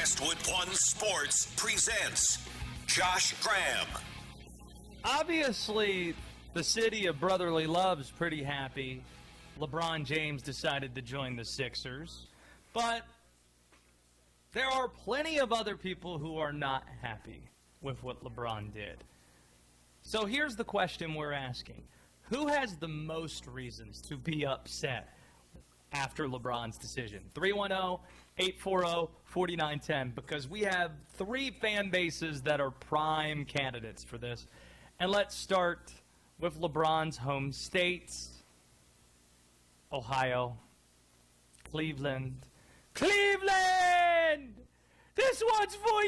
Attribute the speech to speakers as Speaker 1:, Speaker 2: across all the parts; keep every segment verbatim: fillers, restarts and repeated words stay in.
Speaker 1: Westwood One Sports presents Josh Graham.
Speaker 2: Obviously, the city of brotherly love's pretty happy LeBron James decided to join the Sixers, but there are plenty of other people who are not happy with what LeBron did. So here's the question we're asking. Who has the most reasons to be upset after LeBron's decision? three one zero, eight four zero, four nine one zero, because we have three fan bases that are prime candidates for this. And let's start with LeBron's home states. Ohio, Cleveland. Cleveland! This one's for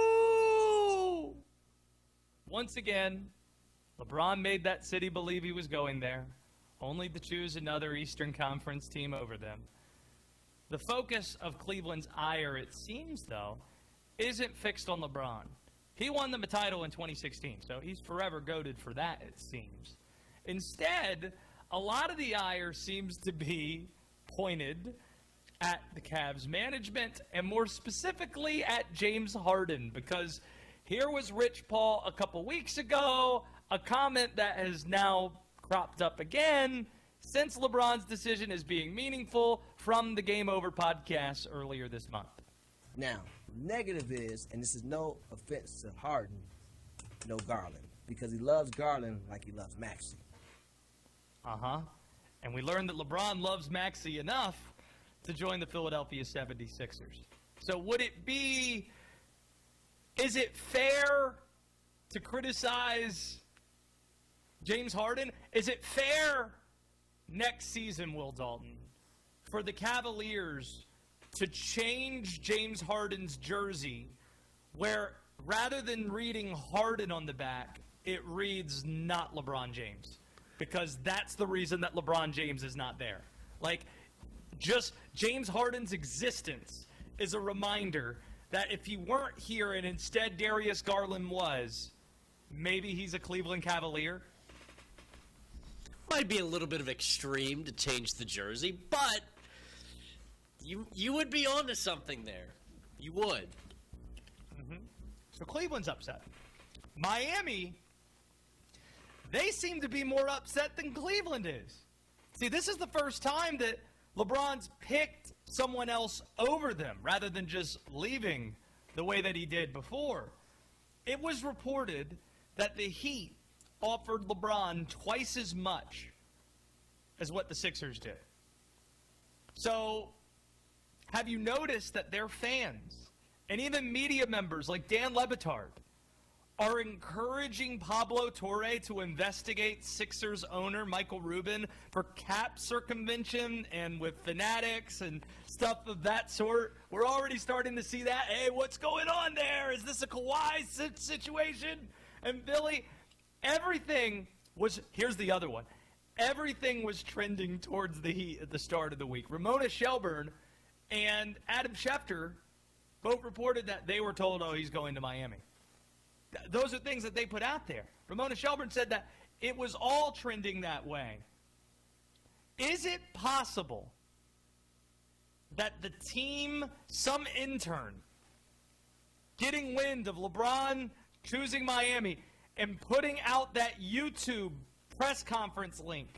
Speaker 2: you! Once again, LeBron made that city believe he was going there, only to choose another Eastern Conference team over them. The focus of Cleveland's ire, it seems, though, isn't fixed on LeBron. He won them a title in twenty sixteen, so he's forever goated for that, it seems. Instead, a lot of the ire seems to be pointed at the Cavs management, and more specifically at James Harden, because here was Rich Paul a couple weeks ago, a comment that has now cropped up again since LeBron's decision is being meaningful from the Game Over podcast earlier this month.
Speaker 3: Now, negative is, and this is no offense to Harden, no Garland, because he loves Garland like he loves Maxey.
Speaker 2: Uh-huh. And we learned that LeBron loves Maxey enough to join the Philadelphia seventy-sixers. So would it be, is it fair to criticize James Harden? Is it fair next season, Will Dalton, for the Cavaliers to change James Harden's jersey where rather than reading Harden on the back, it reads not LeBron James? Because that's the reason that LeBron James is not there. Like, just James Harden's existence is a reminder that if he weren't here and instead Darius Garland was, maybe he's a Cleveland Cavalier.
Speaker 4: Might be a little bit of extreme to change the jersey, but you you would be onto something there. You would.
Speaker 2: Mm-hmm. So Cleveland's upset. Miami, they seem to be more upset than Cleveland is. See, this is the first time that LeBron's picked someone else over them rather than just leaving the way that he did before. It was reported that the Heat offered LeBron twice as much as what the Sixers did. So, have you noticed that their fans and even media members like Dan Le Batard are encouraging Pablo Torre to investigate Sixers owner Michael Rubin for cap circumvention and with fanatics and stuff of that sort? We're already starting to see that. Hey, what's going on there? Is this a Kawhi situation? And Billy, everything was, here's the other one. Everything was trending towards the Heat at the start of the week. Ramona Shelburne and Adam Schefter both reported that they were told, oh, he's going to Miami. Th- those are things that they put out there. Ramona Shelburne said that it was all trending that way. Is it possible that the team, some intern, getting wind of LeBron choosing Miami and putting out that YouTube press conference link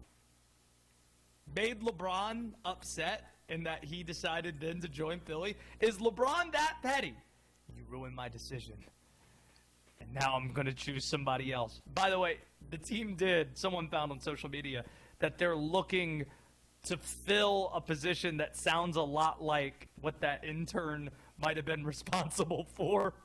Speaker 2: made LeBron upset and that he decided then to join Philly? Is LeBron that petty? You ruined my decision, and now I'm going to choose somebody else. By the way, the team did, someone found on social media, that they're looking to fill a position that sounds a lot like what that intern might have been responsible for.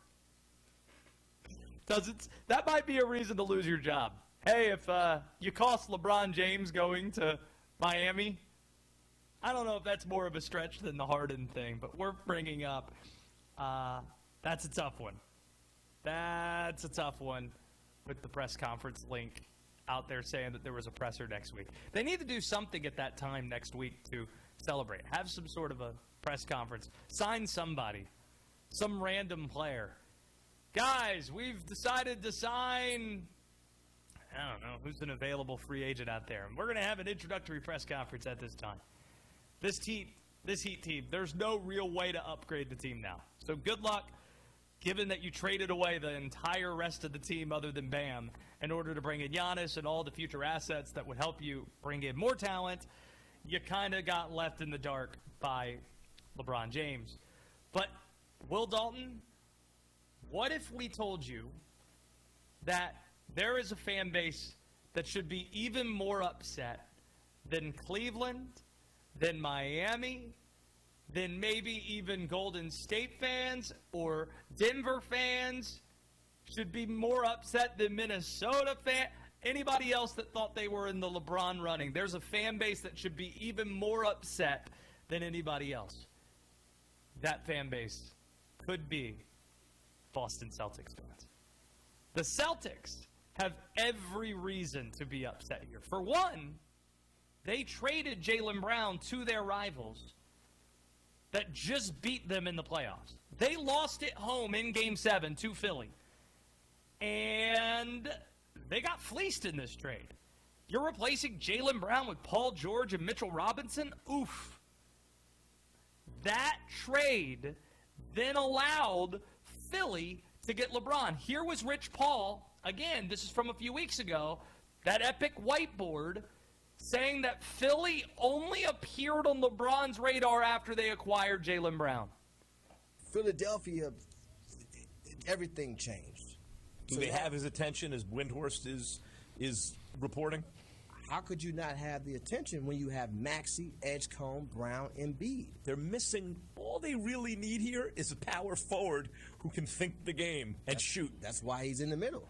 Speaker 2: Does it, that might be a reason to lose your job. Hey, if uh, you cost LeBron James going to Miami, I don't know if that's more of a stretch than the Harden thing, but we're bringing up, uh, that's a tough one. That's a tough one with the press conference link out there saying that there was a presser next week. They need to do something at that time next week to celebrate. Have some sort of a press conference. Sign somebody, some random player. Guys, we've decided to sign, I don't know, who's an available free agent out there. And we're going to have an introductory press conference at this time. This team, this Heat team, there's no real way to upgrade the team now. So good luck, given that you traded away the entire rest of the team other than Bam in order to bring in Giannis and all the future assets that would help you bring in more talent. You kind of got left in the dark by LeBron James. But, Will Dalton, what if we told you that there is a fan base that should be even more upset than Cleveland, than Miami, than maybe even Golden State fans or Denver fans, should be more upset than Minnesota fans, anybody else that thought they were in the LeBron running? There's a fan base that should be even more upset than anybody else. That fan base could be Boston Celtics fans. The Celtics have every reason to be upset here. For one, they traded Jaylen Brown to their rivals that just beat them in the playoffs. They lost at home in Game seven to Philly. And they got fleeced in this trade. You're replacing Jaylen Brown with Paul George and Mitchell Robinson? Oof. That trade then allowed Philly to get LeBron. Here was Rich Paul. Again, this is from a few weeks ago. That epic whiteboard saying that Philly only appeared on LeBron's radar after they acquired Jaylen Brown.
Speaker 3: Philadelphia, everything changed.
Speaker 5: Do
Speaker 3: So
Speaker 5: they
Speaker 3: now-
Speaker 5: have his attention as Windhorst is is reporting?
Speaker 3: How could you not have the attention when you have Maxey, Edgecombe, Brown, and Embiid?
Speaker 5: They're missing. All they really need here is a power forward who can think the game and shoot.
Speaker 3: That's why he's in the middle.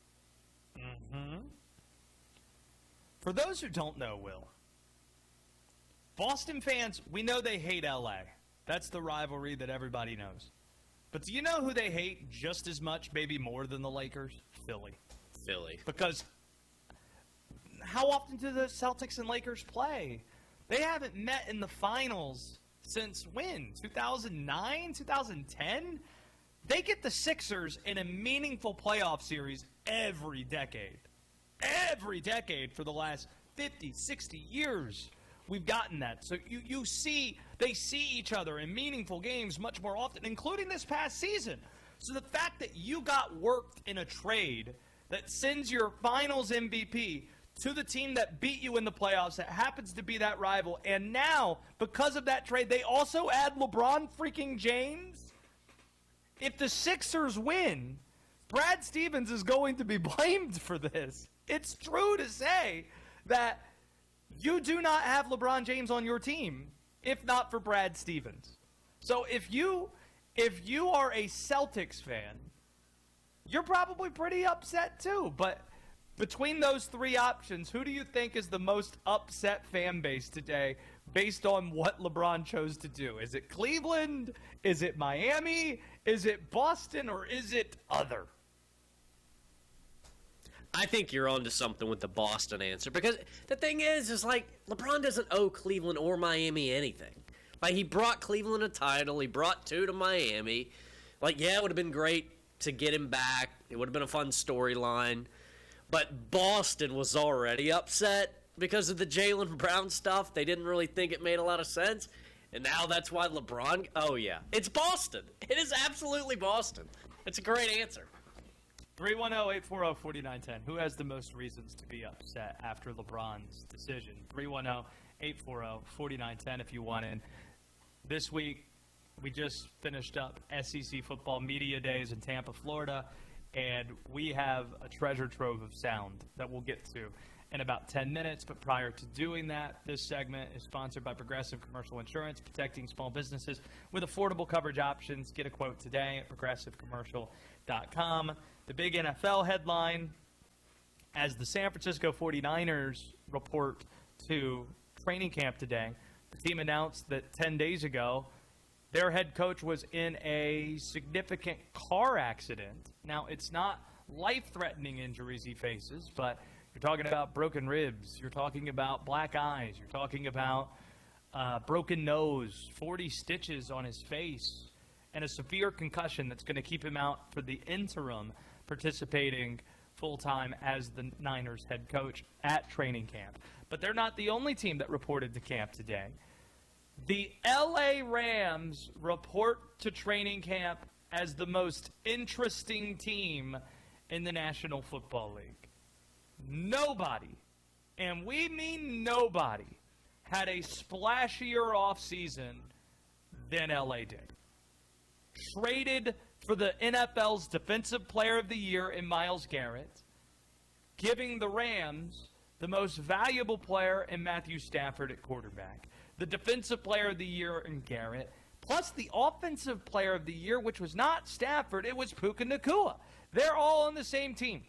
Speaker 2: For those who don't know, Will, Boston fans, we know they hate L A. That's the rivalry that everybody knows. But do you know who they hate just as much, maybe more than the Lakers? Philly.
Speaker 4: Philly.
Speaker 2: Because how often do the Celtics and Lakers play? They haven't met in the finals since when? two thousand nine? two thousand ten? They get the Sixers in a meaningful playoff series every decade. Every decade for the last fifty, sixty years, we've gotten that. So you, you see, they see each other in meaningful games much more often, including this past season. So the fact that you got worked in a trade that sends your finals M V P to the team that beat you in the playoffs, that happens to be that rival, and now, because of that trade, they also add LeBron freaking James. If the Sixers win, Brad Stevens is going to be blamed for this. It's true to say that you do not have LeBron James on your team if not for Brad Stevens. So if you if you are a Celtics fan, you're probably pretty upset too. But between those three options, who do you think is the most upset fan base today based on what LeBron chose to do? Is it Cleveland? Is it Miami? Is it Boston? Or is it other?
Speaker 4: I think you're onto something with the Boston answer, because the thing is, is like LeBron doesn't owe Cleveland or Miami anything. Like, he brought Cleveland a title, he brought two to Miami. Like, yeah, it would have been great to get him back. It would have been a fun storyline. But Boston was already upset because of the Jaylen Brown stuff. They didn't really think it made a lot of sense. And now that's why LeBron, oh yeah, it's Boston. It is absolutely Boston. It's a great answer.
Speaker 2: three one zero, eight four zero, four nine one zero. Who has the most reasons to be upset after LeBron's decision? three one zero, eight four zero, four nine one zero if you want in. This week, we just finished up S E C Football Media Days in Tampa, Florida, and we have a treasure trove of sound that we'll get to in about ten minutes. But prior to doing that, this segment is sponsored by Progressive Commercial Insurance, protecting small businesses with affordable coverage options. Get a quote today at progressive commercial dot com. The big N F L headline, as the San Francisco forty-niners report to training camp today, the team announced that ten days ago, their head coach was in a significant car accident. Now, it's not life-threatening injuries he faces, but you're talking about broken ribs. You're talking about black eyes. You're talking about uh, broken nose, forty stitches on his face, and a severe concussion that's going to keep him out for the interim, participating full-time as the Niners head coach at training camp. But they're not the only team that reported to camp today. The L A Rams report to training camp as the most interesting team in the National Football League. Nobody, and we mean nobody, had a splashier offseason than L A did. Traded for the N F L's Defensive Player of the Year in Myles Garrett, giving the Rams the most valuable player in Matthew Stafford at quarterback, the Defensive Player of the Year in Garrett, plus the Offensive Player of the Year, which was not Stafford, it was Puka Nacua. They're all on the same team.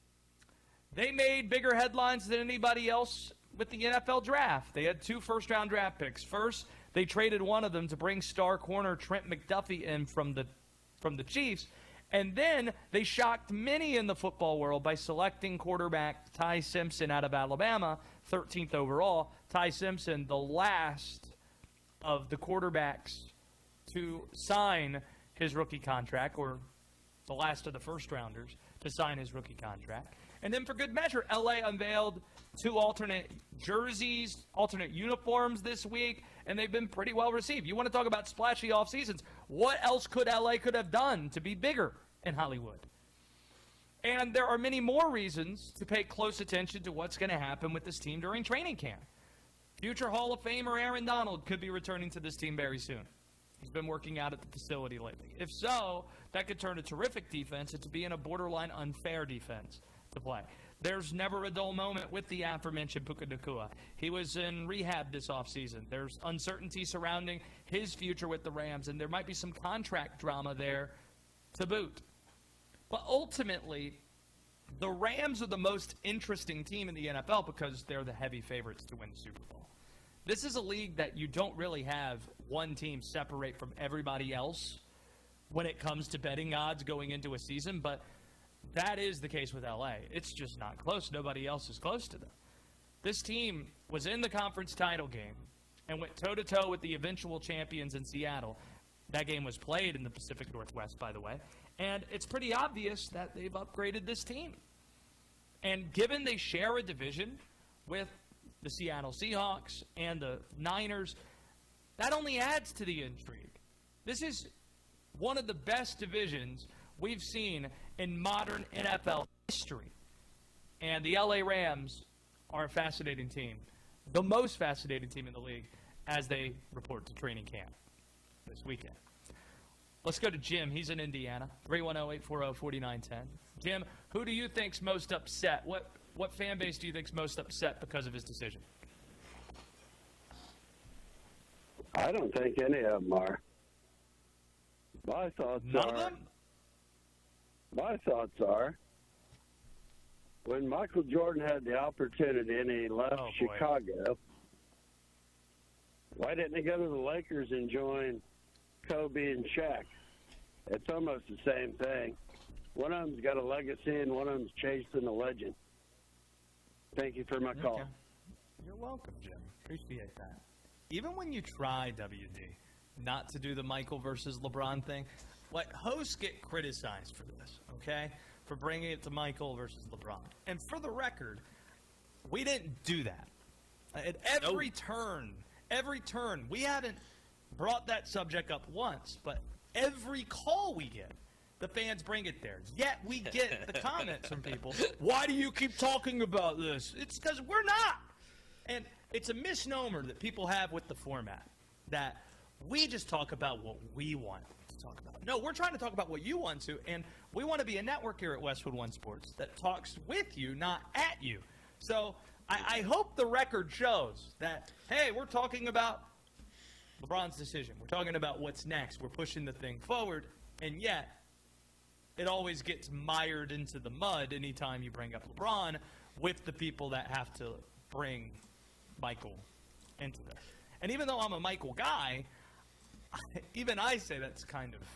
Speaker 2: They made bigger headlines than anybody else with the N F L draft. They had two first-round draft picks. First, they traded one of them to bring star corner Trent McDuffie in from the from the Chiefs. And then they shocked many in the football world by selecting quarterback Ty Simpson out of Alabama, thirteenth overall. Ty Simpson, the last of the quarterbacks to sign his rookie contract, or the last of the first-rounders to sign his rookie contract. And then for good measure, L A unveiled two alternate jerseys, alternate uniforms this week, and they've been pretty well received. You want to talk about splashy off seasons? What else could L A could have done to be bigger in Hollywood? And there are many more reasons to pay close attention to what's going to happen with this team during training camp. Future Hall of Famer Aaron Donald could be returning to this team very soon. He's been working out at the facility lately. If so, that could turn a terrific defense into being a borderline unfair defense to play. There's never a dull moment with the aforementioned Puka Nacua. He was in rehab this offseason. There's uncertainty surrounding his future with the Rams, and there might be some contract drama there to boot. But ultimately, the Rams are the most interesting team in the N F L because they're the heavy favorites to win the Super Bowl. This is a league that you don't really have one team separate from everybody else when it comes to betting odds going into a season, but that is the case with L A. It's just not close. Nobody else is close to them. This team was in the conference title game and went toe-to-toe with the eventual champions in Seattle. That game was played in the Pacific Northwest, by the way. And it's pretty obvious that they've upgraded this team. And given they share a division with the Seattle Seahawks and the Niners, that only adds to the intrigue. This is one of the best divisions we've seen in modern N F L history. And the L A Rams are a fascinating team, the most fascinating team in the league, as they report to training camp this weekend. Let's go to Jim. He's in Indiana. three one zero, eight four zero, four nine one zero. Jim, who do you think's most upset? What what fan base do you think's most upset because of his decision?
Speaker 6: I don't think any of them are. My thoughts
Speaker 2: None
Speaker 6: are.
Speaker 2: of them?
Speaker 6: My thoughts are, when Michael Jordan had the opportunity and he left
Speaker 2: Oh, boy.
Speaker 6: Chicago, why didn't he go to the Lakers and join Kobe and Shaq? It's almost the same thing. One of them's got a legacy and one of them's chasing a legend. Thank you for my call.
Speaker 2: Okay. You're welcome, Jim. Appreciate that. Even when you try, W D, not to do the Michael versus LeBron thing, like, hosts get criticized for this, okay? For bringing it to Michael versus LeBron. And for the record, we didn't do that. At every
Speaker 4: Nope.
Speaker 2: turn, every turn, we haven't brought that subject up once, but every call we get, the fans bring it there. Yet we get the comments from people, why do you keep talking about this? It's because we're not. And it's a misnomer that people have with the format, that we just talk about what we want to talk about. No, we're trying to talk about what you want to, and we want to be a network here at Westwood One Sports that talks with you, not at you. So I, I hope the record shows that, hey, we're talking about LeBron's decision. We're talking about what's next. We're pushing the thing forward, and yet it always gets mired into the mud anytime you bring up LeBron with the people that have to bring Michael into this. And even though I'm a Michael guy, even I say that's kind of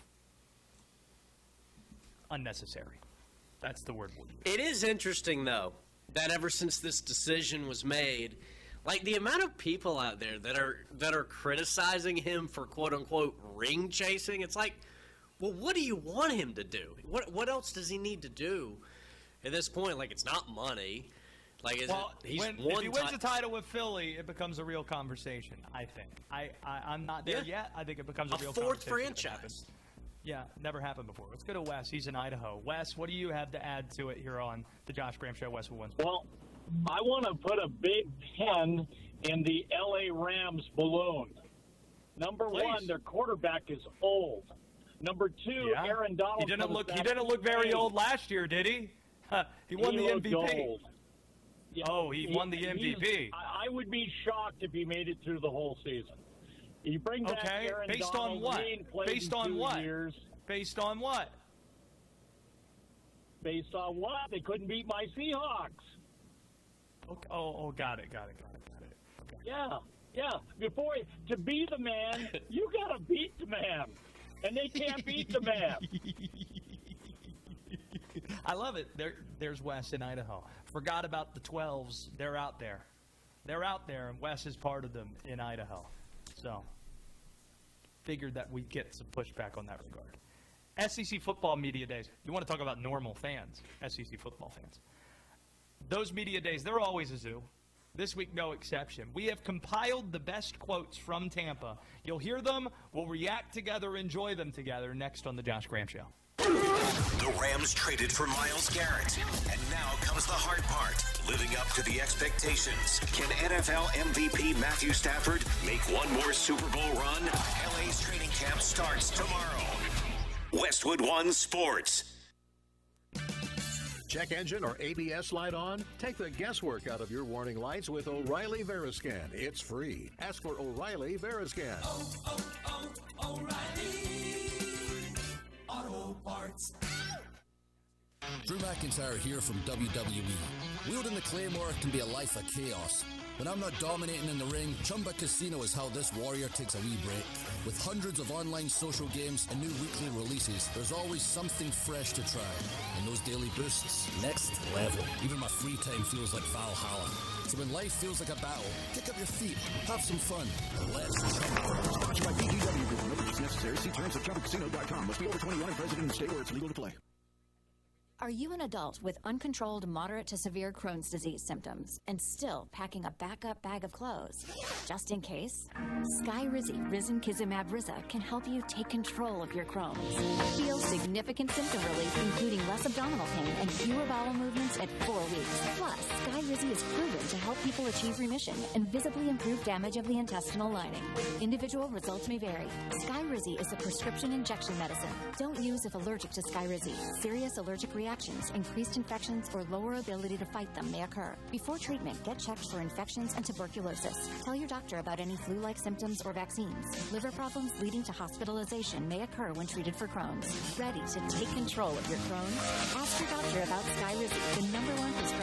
Speaker 2: unnecessary. That's the word we'll use.
Speaker 4: It is interesting, though, that ever since this decision was made, like the amount of people out there that are that are criticizing him for quote unquote ring chasing, it's like, well, what do you want him to do? What what else does he need to do at this point? Like, it's not money. Like, is
Speaker 2: Well,
Speaker 4: it, he's
Speaker 2: when,
Speaker 4: won
Speaker 2: if he wins
Speaker 4: ti-
Speaker 2: the title with Philly, it becomes a real conversation, I think. I, I, I'm not there
Speaker 4: Yeah.
Speaker 2: yet. I think it becomes a,
Speaker 4: a
Speaker 2: real
Speaker 4: fourth
Speaker 2: conversation. if it
Speaker 4: franchise.
Speaker 2: happens. Yeah, never happened before. Let's go to Wes. He's in Idaho. Wes, what do you have to add to it here on the Josh Graham Show, Westwood One Sports?
Speaker 7: Well, I want to put a big pin in the L A Rams balloon. Number
Speaker 2: Please.
Speaker 7: one, their quarterback is old. Number two,
Speaker 2: Yeah.
Speaker 7: Aaron Donald.
Speaker 2: He didn't
Speaker 7: comes
Speaker 2: look. He
Speaker 7: back
Speaker 2: didn't look
Speaker 7: from
Speaker 2: very
Speaker 7: the
Speaker 2: old last year, did he? Huh, he won
Speaker 7: He
Speaker 2: the
Speaker 7: looked
Speaker 2: M V P.
Speaker 7: old. Yeah,
Speaker 2: Oh, he won the M V P.
Speaker 7: he's- I I would be shocked if he made it through the whole season. You bring back
Speaker 2: Okay,
Speaker 7: Aaron
Speaker 2: based
Speaker 7: Donald,
Speaker 2: on what?
Speaker 7: he ain't played
Speaker 2: Based
Speaker 7: in
Speaker 2: on
Speaker 7: two
Speaker 2: what?
Speaker 7: Years.
Speaker 2: Based on what?
Speaker 7: Based on what? They couldn't beat my Seahawks.
Speaker 2: Okay. Oh, oh, got it, got it, got it, got it. Okay.
Speaker 7: Yeah, yeah. Before to be the man, you gotta beat the man, and they can't beat the man.
Speaker 2: I love it. There, there's Wes in Idaho. Forgot about the twelves. They're out there. They're out there, and Wes is part of them in Idaho. So, figured that we'd get some pushback on that regard. S E C football media days. You want to talk about normal fans, S E C football fans. Those media days, they're always a zoo. This week, no exception. We have compiled the best quotes from Tampa. You'll hear them. We'll react together, enjoy them together next on The Josh Graham Show.
Speaker 1: The Rams traded for Myles Garrett. And now comes the hard part, living up to the expectations. Can N F L M V P Matthew Stafford make one more Super Bowl run? L A's training camp starts tomorrow. Westwood One Sports.
Speaker 8: Check engine or A B S light on? Take the guesswork out of your warning lights with O'Reilly Veriscan. It's free. Ask for O'Reilly Veriscan.
Speaker 9: Oh, oh, oh, O'Reilly Auto Parts.
Speaker 10: Drew McIntyre here from W W E. Wielding the Claymore can be a life of chaos. When I'm not dominating in the ring, Chumba Casino is how this warrior takes a wee break. With hundreds of online social games and new weekly releases, there's always something fresh to try. And those daily boosts, next level. Even my free time feels like Valhalla. So when life feels like a battle, kick up your feet, have some fun, and let's Chumba.
Speaker 8: Sponsored by B G W Group. No purchase necessary. See terms at chumba casino dot com. Must be over twenty-one and present in the state where it's legal to play.
Speaker 11: Are you an adult with uncontrolled moderate to severe Crohn's disease symptoms and still packing a backup bag of clothes? Just in case, Skyrizi Risankizumab Riza can help you take control of your Crohn's. Feel significant symptom relief, including less abdominal pain and fewer bowel movements at four weeks. Plus, Skyrizi is proven to help people achieve remission and visibly improve damage of the intestinal lining. Individual results may vary. Skyrizi is a prescription injection medicine. Don't use if allergic to Skyrizi. Serious allergic reactions, increased infections, or lower ability to fight them may occur. Before treatment, get checked for infections and tuberculosis. Tell your doctor about any flu-like symptoms or vaccines. Liver problems leading to hospitalization may occur when treated for Crohn's. Ready to take control of your Crohn's? Ask your doctor about Skyrizi, the number one prescribed